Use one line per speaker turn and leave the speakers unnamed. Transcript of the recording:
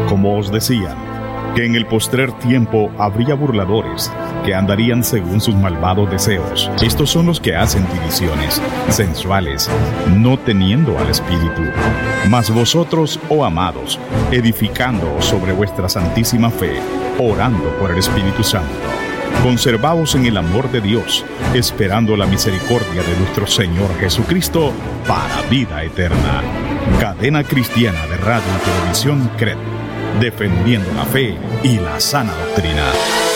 Como os decía, que en el postrer tiempo habría burladores que andarían según sus malvados deseos. Estos son los que hacen divisiones sensuales, no teniendo al Espíritu. Mas vosotros, oh amados, edificándoos sobre vuestra santísima fe, orando por el Espíritu Santo, conservaos en el amor de Dios, esperando la misericordia de nuestro Señor Jesucristo para vida eterna. Cadena Cristiana de Radio y Televisión CRED, defendiendo la fe y la sana doctrina.